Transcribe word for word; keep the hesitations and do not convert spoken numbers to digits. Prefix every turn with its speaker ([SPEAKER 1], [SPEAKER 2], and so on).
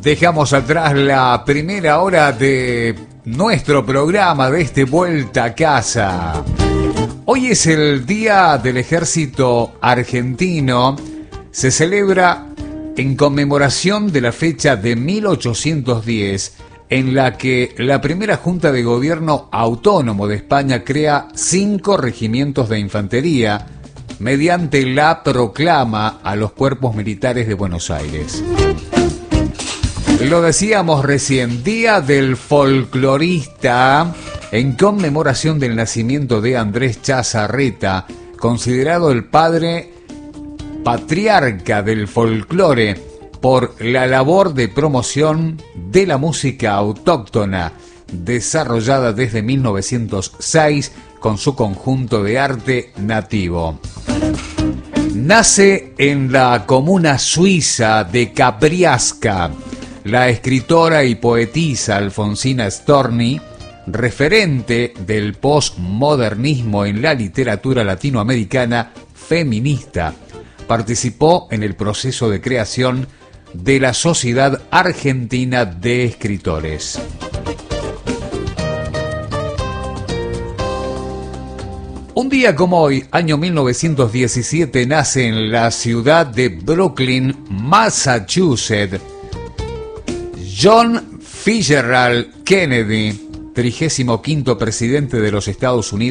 [SPEAKER 1] Dejamos atrás la primera hora de nuestro programa de este Vuelta a Casa. Hoy es el Día del Ejército Argentino. Se celebra en conmemoración de la fecha de mil ochocientos diez, en la que la primera Junta de Gobierno Autónomo de España crea cinco regimientos de infantería mediante la proclama a los cuerpos militares de Buenos Aires. Lo decíamos recién, Día del Folclorista, en conmemoración del nacimiento de Andrés Chazarreta, considerado el padre patriarca del folclore por la labor de promoción de la música autóctona desarrollada desde mil novecientos seis con su conjunto de arte nativo. Nace en la comuna suiza de Capriasca la escritora y poetisa Alfonsina Storni, referente del postmodernismo en la literatura latinoamericana feminista. Participó en el proceso de creación de la Sociedad Argentina de Escritores. Un día como hoy, año mil novecientos diecisiete, nace en la ciudad de Brookline, Massachusetts, John Fitzgerald Kennedy, trigésimo quinto presidente de los Estados Unidos.